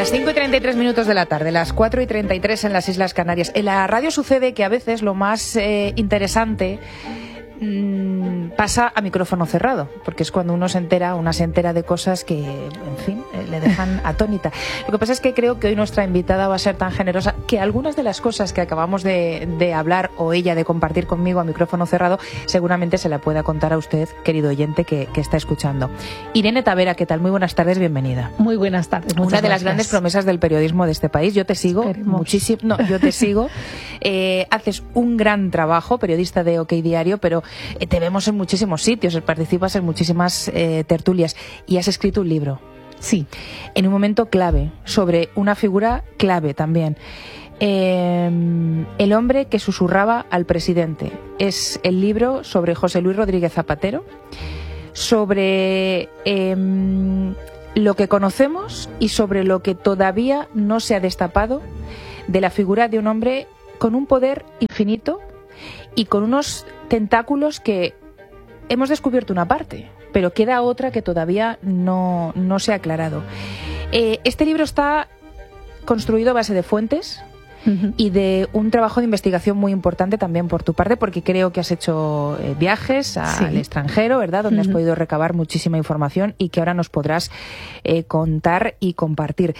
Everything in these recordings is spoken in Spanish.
Las 5:33 de la tarde, las 4:33 en las Islas Canarias. En la radio sucede que a veces lo más interesante pasa a micrófono cerrado, porque es cuando una se entera de cosas que, en fin, le dejan atónita. Lo que pasa es que creo que hoy nuestra invitada va a ser tan generosa que algunas de las cosas que acabamos de hablar, o ella de compartir conmigo a micrófono cerrado, seguramente se la pueda contar a usted, querido oyente, que está escuchando. Irene Tavera, ¿qué tal? Muy buenas tardes, bienvenida. Muy buenas tardes. Una de las grandes promesas del periodismo de este país. Yo te sigo muchísimo. No, yo te sigo. Haces un gran trabajo, periodista de OK Diario, pero te vemos en muchísimos sitios, participas en muchísimas tertulias y has escrito un libro. Sí. En un momento clave, sobre una figura clave también. El hombre que susurraba al presidente. Es el libro sobre José Luis Rodríguez Zapatero, sobre lo que conocemos y sobre lo que todavía no se ha destapado de la figura de un hombre con un poder infinito y con unos tentáculos que hemos descubierto una parte, pero queda otra que todavía no se ha aclarado. Este libro está construido a base de fuentes y de un trabajo de investigación muy importante también por tu parte, porque creo que has hecho viajes al extranjero, ¿verdad?, donde has podido recabar muchísima información y que ahora nos podrás contar y compartir.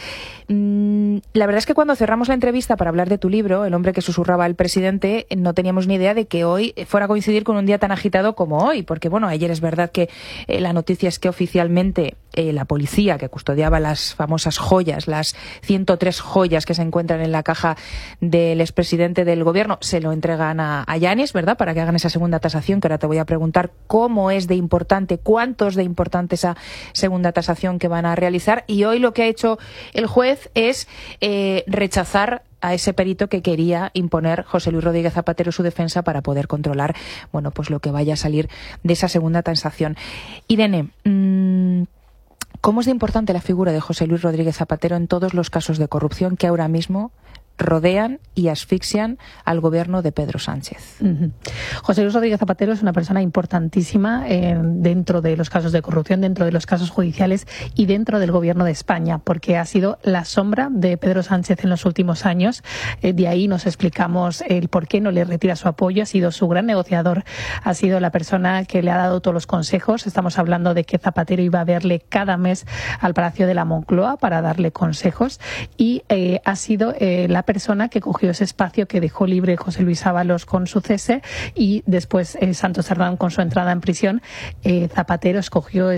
La verdad es que cuando cerramos la entrevista para hablar de tu libro, El hombre que susurraba al presidente, no teníamos ni idea de que hoy fuera a coincidir con un día tan agitado como hoy, porque bueno, ayer es verdad que la noticia es que oficialmente la policía que custodiaba las famosas joyas, las 103 joyas que se encuentran en la caja del expresidente del gobierno, se lo entregan a Yanis, ¿verdad?, para que hagan esa segunda tasación, que ahora te voy a preguntar cómo es de importante, cuánto es de importante esa segunda tasación que van a realizar. Y hoy lo que ha hecho el juez es rechazar a ese perito que quería imponer José Luis Rodríguez Zapatero y su defensa para poder controlar, bueno, pues lo que vaya a salir de esa segunda tasación. Irene, ¿cómo es de importante la figura de José Luis Rodríguez Zapatero en todos los casos de corrupción que ahora mismo rodean y asfixian al gobierno de Pedro Sánchez? José Luis Rodríguez Zapatero es una persona importantísima dentro de los casos de corrupción, dentro de los casos judiciales y dentro del gobierno de España, porque ha sido la sombra de Pedro Sánchez en los últimos años. De ahí nos explicamos el por qué no le retira su apoyo. Ha sido su gran negociador, ha sido la persona que le ha dado todos los consejos. Estamos hablando de que Zapatero iba a verle cada mes al Palacio de la Moncloa para darle consejos, y ha sido la persona que cogió ese espacio que dejó libre José Luis Ábalos con su cese, y después Santos Cerdán con su entrada en prisión. Zapatero escogió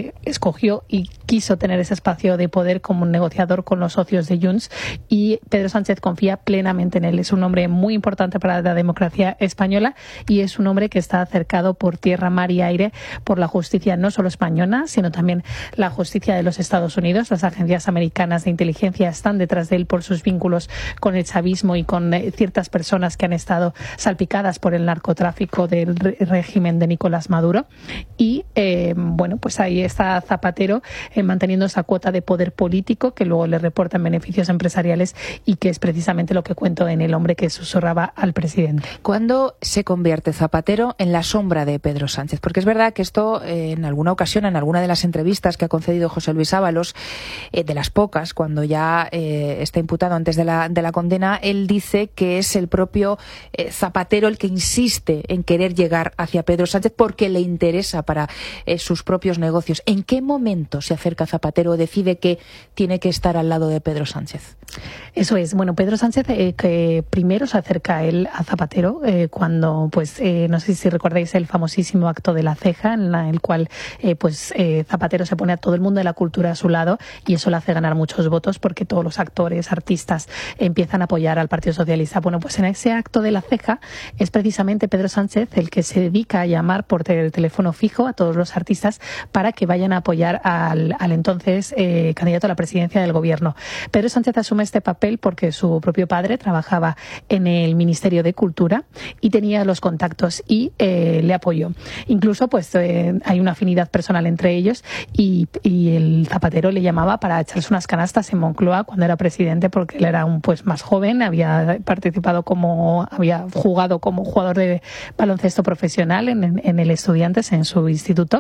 y quiso tener ese espacio de poder como un negociador con los socios de Junts, y Pedro Sánchez confía plenamente en él. Es un hombre muy importante para la democracia española y es un hombre que está cercado por tierra, mar y aire por la justicia no solo española, sino también la justicia de los Estados Unidos. Las agencias americanas de inteligencia están detrás de él por sus vínculos con el chavismo y con ciertas personas que han estado salpicadas por el narcotráfico del régimen de Nicolás Maduro. Y bueno, pues ahí está Zapatero manteniendo esa cuota de poder político que luego le reportan beneficios empresariales, y que es precisamente lo que cuento en El hombre que susurraba al presidente. ¿Cuándo se convierte Zapatero en la sombra de Pedro Sánchez? Porque es verdad que esto en alguna ocasión, en alguna de las entrevistas que ha concedido José Luis Ábalos, de las pocas, cuando ya está imputado antes de la condena, él dice que es el propio Zapatero el que insiste en querer llegar hacia Pedro Sánchez porque le interesa para sus propios negocios. ¿En qué momento se acerca Zapatero o decide que tiene que estar al lado de Pedro Sánchez? Eso es. Bueno, Pedro Sánchez que primero se acerca él a Zapatero cuando, pues, no sé si recordáis el famosísimo acto de la ceja, en el cual Zapatero se pone a todo el mundo de la cultura a su lado, y eso le hace ganar muchos votos porque todos los actores, artistas empiezan a apoyar al Partido Socialista. Bueno, pues en ese acto de la ceja es precisamente Pedro Sánchez el que se dedica a llamar por teléfono fijo a todos los artistas para que vayan a apoyar al entonces candidato a la presidencia del gobierno. Pedro Sánchez asume este papel porque su propio padre trabajaba en el Ministerio de Cultura y tenía los contactos y le apoyó. Incluso pues hay una afinidad personal entre ellos, y el Zapatero le llamaba para echarse unas canastas en Moncloa cuando era presidente, porque él era un más joven, había jugado como jugador de baloncesto profesional en el Estudiantes, en su instituto,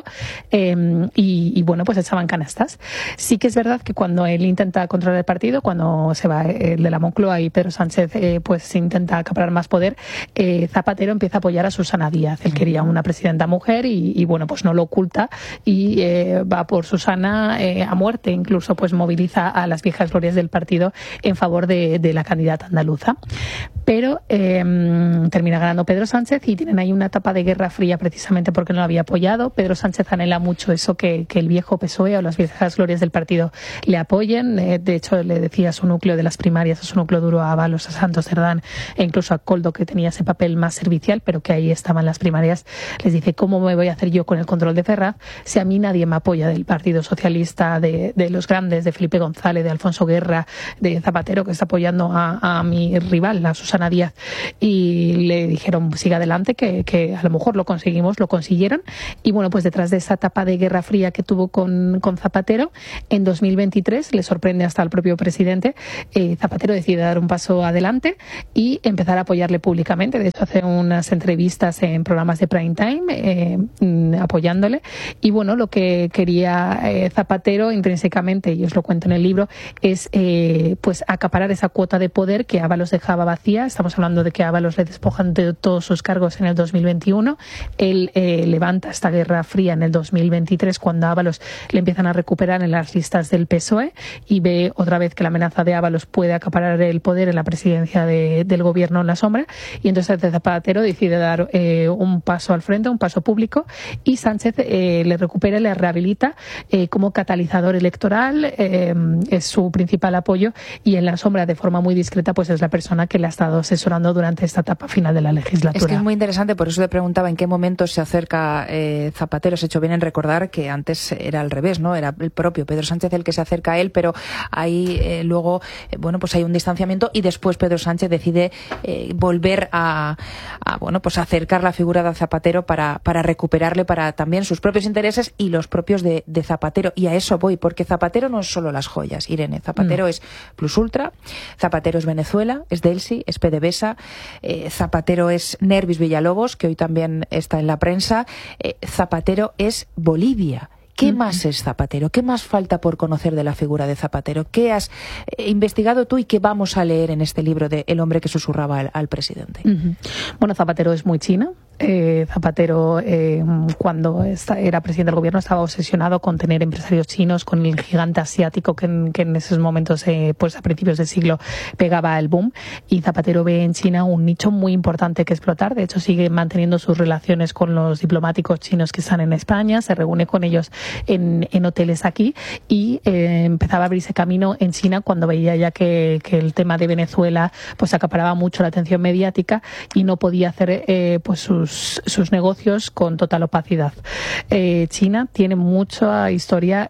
y bueno, pues echaban canastas. Sí que es verdad que cuando él intenta controlar el partido, cuando se va el de la Moncloa y Pedro Sánchez pues intenta acaparar más poder, Zapatero empieza a apoyar a Susana Díaz. Él quería una presidenta mujer y bueno, pues no lo oculta y va por Susana a muerte, incluso pues moviliza a las viejas glorias del partido en favor de la candidata andaluza. Pero termina ganando Pedro Sánchez y tienen ahí una etapa de guerra fría precisamente porque no lo había apoyado. Pedro Sánchez anhela mucho eso, que el viejo PSOE o las viejas glorias del partido le apoyen. De hecho, le decía a su núcleo de las primarias, a su núcleo duro, a Ábalos, a Santos Cerdán e incluso a Koldo, que tenía ese papel más servicial, pero que ahí estaban las primarias, les dice: ¿cómo me voy a hacer yo con el control de Ferraz si a mí nadie me apoya del Partido Socialista, de los grandes, de Felipe González, de Alfonso Guerra, de Zapatero, que está apoyando a mi rival, a Susana Díaz? Y le dijeron: siga adelante, que a lo mejor lo conseguimos. Lo consiguieron. Y bueno, pues detrás de esa etapa de guerra fría que tuvo con Zapatero, en 2023 le sorprende hasta al propio presidente. Zapatero decide dar un paso adelante y empezar a apoyarle públicamente. De hecho, hace unas entrevistas en programas de prime time apoyándole. Y bueno, lo que quería Zapatero intrínsecamente, y os lo cuento en el libro, es pues acaparar esa cuota de poder que Ábalos dejaba vacía. Estamos hablando de que a Ábalos le despojan de todos sus cargos en el 2021. Él levanta esta guerra fría en el 2023, cuando a Ábalos le empiezan a recuperar en las listas del PSOE y ve otra vez que la amenaza de Ábalos puede acaparar el poder en la presidencia del gobierno en la sombra. Y entonces Zapatero decide dar un paso al frente, un paso público, y Sánchez le recupera, le rehabilita como catalizador electoral. Es su principal apoyo, y en la sombra, de forma muy discreta, pues es la persona que le ha estado asesorando durante esta etapa final de la legislatura. Es que es muy interesante, por eso te preguntaba en qué momento se acerca Zapatero. Has hecho bien en recordar que antes era al revés, ¿no? Era el propio Pedro Sánchez el que se acerca a él, pero ahí luego, bueno, pues hay un distanciamiento, y después Pedro Sánchez decide volver a acercar la figura de Zapatero para recuperarle para también sus propios intereses y los propios de Zapatero. Y a eso voy, porque Zapatero no es solo las joyas, Irene. Zapatero es Plus Ultra, Zapatero es Venezuela, es Delsi, es PDVSA, Zapatero es Nervis Villalobos, que hoy también está en la prensa, Zapatero es Bolivia. ¿Qué más es Zapatero? ¿Qué más falta por conocer de la figura de Zapatero? ¿Qué has investigado tú y qué vamos a leer en este libro de El hombre que susurraba al presidente? Bueno, Zapatero es muy chino. Zapatero, cuando era presidente del gobierno, estaba obsesionado con tener empresarios chinos, con el gigante asiático que en esos momentos, pues a principios del siglo, pegaba el boom. Y Zapatero ve en China un nicho muy importante que explotar. De hecho, sigue manteniendo sus relaciones con los diplomáticos chinos que están en España, se reúne con ellos en hoteles aquí, y empezaba a abrirse camino en China cuando veía ya que el tema de Venezuela pues acaparaba mucho la atención mediática y no podía hacer pues sus negocios con total opacidad. China tiene mucha historia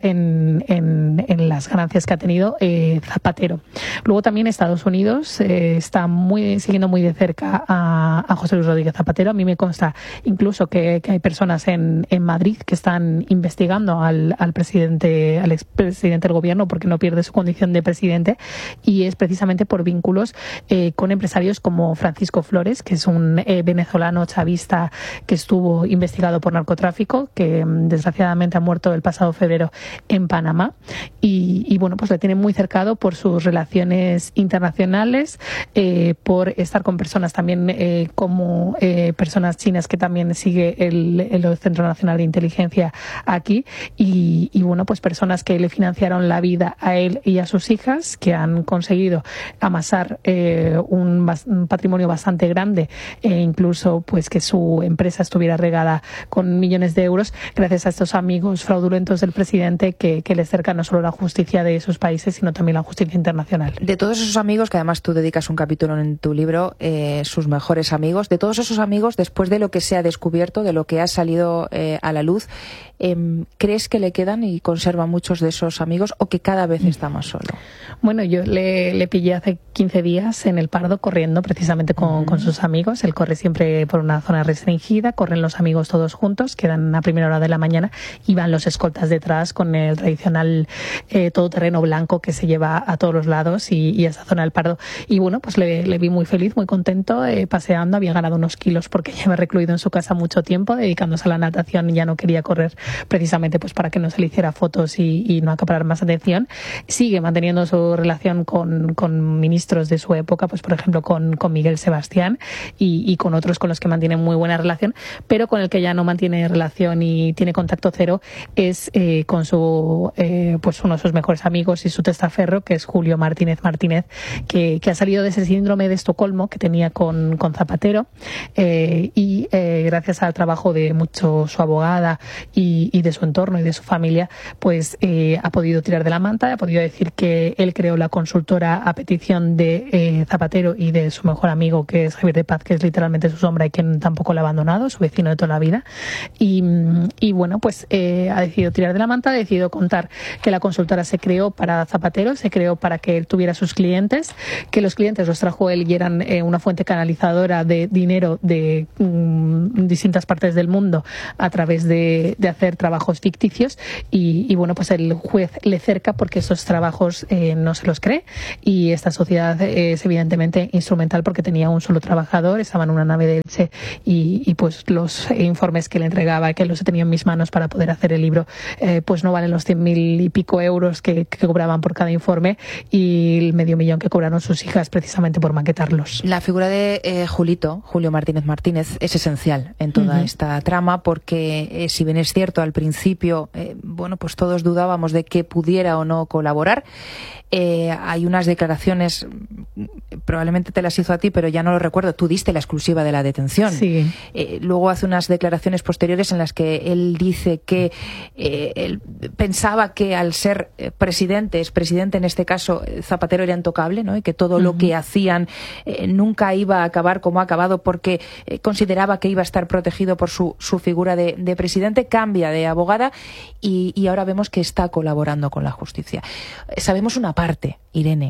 en las ganancias que ha tenido Zapatero. Luego también Estados Unidos está siguiendo muy de cerca a José Luis Rodríguez Zapatero. A mí me consta incluso que hay personas en Madrid que están investigando al expresidente del gobierno porque no pierde su condición de presidente, y es precisamente por vínculos con empresarios como Francisco Flores, que es un venezolano chavista que estuvo investigado por narcotráfico, que desgraciadamente ha muerto el pasado febrero en Panamá, y bueno, pues le tiene muy cercado por sus relaciones internacionales, por estar con personas también como personas chinas que también sigue el Centro Nacional de Inteligencia aquí, y bueno, pues personas que le financiaron la vida a él y a sus hijas, que han conseguido amasar un patrimonio bastante grande, incluso pues que su empresa estuviera regada con millones de euros, gracias a estos amigos fraudulentos del presidente que le cercan no solo la justicia de sus países, sino también la justicia internacional. De todos esos amigos, que además tú dedicas un capítulo en tu libro, sus mejores amigos, de todos esos amigos, después de lo que se ha descubierto, de lo que ha salido a la luz, ¿crees que le quedan y conserva muchos de esos amigos, o que cada vez está más solo? Bueno, yo le pillé hace 15 días en el Pardo corriendo precisamente con sus amigos. Él corre siempre por una zona restringida, corren los amigos todos juntos, quedan a primera hora de la mañana y van los escoltas detrás con el tradicional todo terreno blanco que se lleva a todos los lados y esa zona del Pardo. Y bueno, pues le vi muy feliz, muy contento, paseando. Había ganado unos kilos porque lleva recluido en su casa mucho tiempo, dedicándose a la natación, y ya no quería correr precisamente pues para que no se le hiciera fotos y no acaparar más atención. Sigue manteniendo su relación con ministros de su época, pues por ejemplo con Miguel Sebastián y con otros con los que mantiene muy buena relación, pero con el que ya no mantiene relación y tiene contacto cero es con su pues uno de sus mejores amigos y su testaferro, que es Julio Martínez Martínez, que ha salido de ese síndrome de Estocolmo que tenía con Zapatero, y gracias al trabajo de mucho su abogada y de su entorno y de su familia, pues ha podido tirar de la manta, ha podido decir que él creó la consultora a petición de Zapatero y de su mejor amigo, que es Javier de Paz, que es literalmente su sombra y quien tampoco lo ha abandonado, su vecino de toda la vida. Y bueno, pues ha decidido tirar de la manta, ha decidido contar que la consultora se creó para Zapatero, se creó para que él tuviera sus clientes, que los clientes los trajo él y eran una fuente canalizadora de dinero de distintas partes del mundo a través de hacer trabajos ficticios, y bueno, pues el juez le cerca porque esos trabajos no se los cree, y esta sociedad es evidentemente instrumental porque tenía un solo trabajador, estaba en una nave de Elche, y pues los informes que le entregaba, que los he tenido en mis manos para poder hacer el libro, pues no valen los 100.000 y pico euros que cobraban por cada informe, y el medio millón que cobraron sus hijas precisamente por maquetarlos. La figura de Julio Martínez Martínez, es esencial en toda esta trama, porque si bien es cierto al principio, bueno, pues todos dudábamos de que pudiera o no colaborar. Hay unas declaraciones, probablemente te las hizo a ti, pero ya no lo recuerdo. Tú diste la exclusiva de la detención. Sí. Luego hace unas declaraciones posteriores en las que él dice que él pensaba que al ser presidente en este caso, Zapatero era intocable, ¿no? Y que todo lo que hacían nunca iba a acabar como ha acabado, porque consideraba que iba a estar protegido por su figura de presidente. Cambia de abogada y ahora vemos que está colaborando con la justicia. Sabemos una parte, Irene.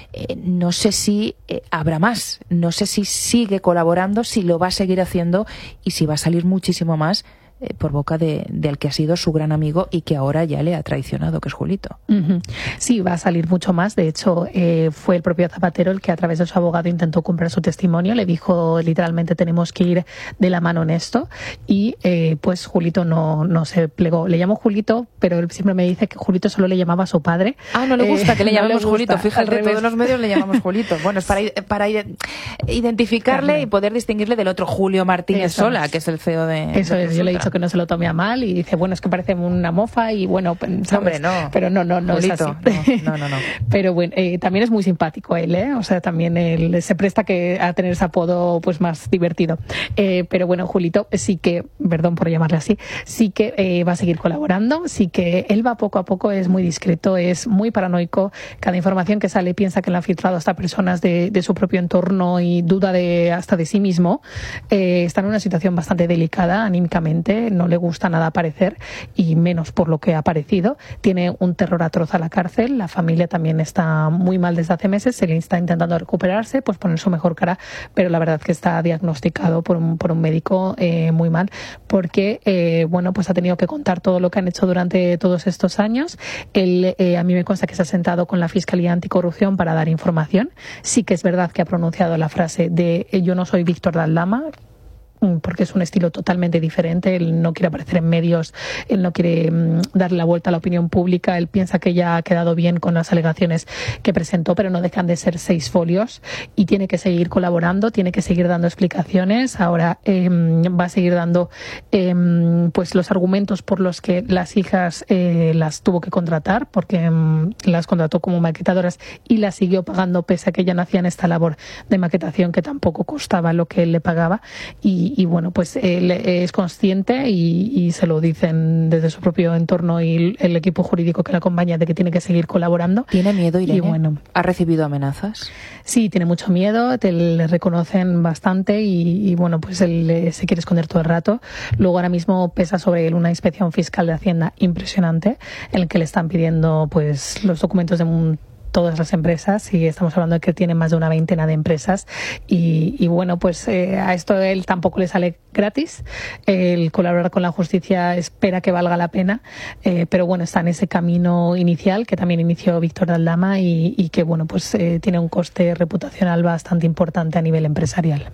No sé si habrá más, no sé si sigue colaborando, si lo va a seguir haciendo y si va a salir muchísimo más por boca del que ha sido su gran amigo y que ahora ya le ha traicionado, que es Julito. Sí, va a salir mucho más. De hecho, fue el propio Zapatero el que a través de su abogado intentó comprar su testimonio. Le dijo literalmente: tenemos que ir de la mano en esto. Y pues Julito no se plegó. Le llamo Julito, pero él siempre me dice que Julito solo le llamaba a su padre. No le gusta que le llamemos no le gusta, Julito. Fíjate, todos los medios le llamamos Julito. Bueno, es para identificarle y poder distinguirle del otro Julio Martínez Sola, que es el CEO de... Eso es, yo le he dicho que no se lo tome a mal, y dice, bueno, es que parece una mofa, y bueno, ¿sabes? Hombre, no. Pero no Julito, es así. No. Pero bueno, también es muy simpático él, o sea, también él se presta a tener ese apodo pues más divertido. Pero bueno, Julito sí que, perdón por llamarle así, sí que va a seguir colaborando, sí que él va poco a poco, es muy discreto, es muy paranoico. Cada información que sale piensa que le han filtrado hasta personas de su propio entorno y duda hasta de sí mismo. Está en una situación bastante delicada anímicamente, no le gusta nada aparecer, y menos por lo que ha aparecido. Tiene un terror atroz a la cárcel, la familia también está muy mal desde hace meses, se le está intentando recuperarse, pues poner su mejor cara, pero la verdad que está diagnosticado por un médico muy mal, porque bueno, pues ha tenido que contar todo lo que han hecho durante todos estos años. Él, a mí me consta que se ha sentado con la Fiscalía Anticorrupción para dar información. Sí que es verdad que ha pronunciado la frase de yo no soy Víctor Daldama, porque es un estilo totalmente diferente. Él no quiere aparecer en medios, él no quiere darle la vuelta a la opinión pública. Él piensa que ya ha quedado bien con las alegaciones que presentó, pero no dejan de ser 6 folios, y tiene que seguir colaborando, tiene que seguir dando explicaciones. Ahora va a seguir dando pues los argumentos por los que las hijas las tuvo que contratar, porque las contrató como maquetadoras y las siguió pagando pese a que ya no hacían esta labor de maquetación que tampoco costaba lo que él le pagaba. Y bueno, pues él es consciente y se lo dicen desde su propio entorno y el equipo jurídico que le acompaña de que tiene que seguir colaborando. ¿Tiene miedo, Irene? Y bueno, ¿Ha recibido amenazas? Sí, tiene mucho miedo, le reconocen bastante y bueno, pues él se quiere esconder todo el rato. Luego ahora mismo pesa sobre él una inspección fiscal de Hacienda impresionante, en el que le están pidiendo pues los documentos de todas las empresas, y estamos hablando de que tiene más de una veintena de empresas, y bueno, pues a esto él tampoco le sale gratis. El colaborar con la justicia espera que valga la pena, pero bueno, está en ese camino inicial que también inició Víctor de Aldama y que bueno, pues tiene un coste reputacional bastante importante a nivel empresarial.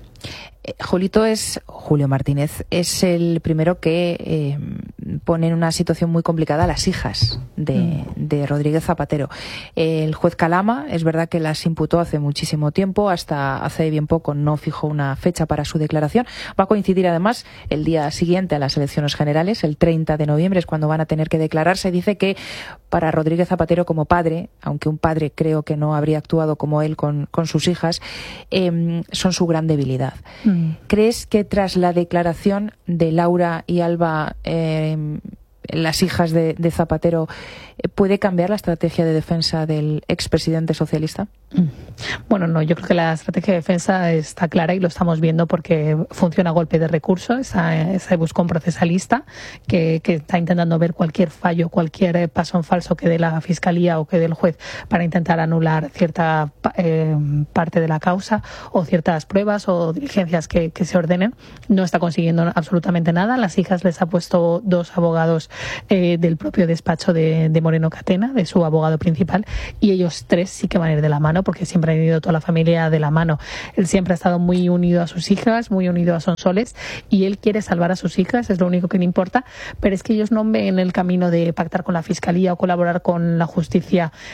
Julio Martínez es el primero que pone en una situación muy complicada a las hijas de Rodríguez Zapatero. El juez Calama, es verdad que las imputó hace muchísimo tiempo, hasta hace bien poco no fijó una fecha para su declaración. Va a coincidir además el día siguiente a las elecciones generales, el 30 de noviembre es cuando van a tener que declararse. Dice que para Rodríguez Zapatero como padre, aunque un padre creo que no habría actuado como él con sus hijas, son su gran debilidad. ¿Crees que tras la declaración de Laura y Alba, las hijas de Zapatero, puede cambiar la estrategia de defensa del expresidente socialista? Bueno, no, yo creo que la estrategia de defensa está clara y lo estamos viendo porque funciona a golpe de recurso. Ese buscón procesalista que está intentando ver cualquier fallo, cualquier paso en falso que dé la Fiscalía o que dé el juez para intentar anular cierta parte de la causa o ciertas pruebas o diligencias que se ordenen. No está consiguiendo absolutamente nada. Las hijas les ha puesto 2 abogados del propio despacho de Moreno Catena, de su abogado principal, y ellos 3 sí que van a ir de la mano porque siempre han ido toda la familia de la mano. Él siempre ha estado muy unido a sus hijas, muy unido a Sonsoles, y él quiere salvar a sus hijas, es lo único que le importa, pero es que ellos no ven el camino de pactar con la Fiscalía o colaborar con la justicia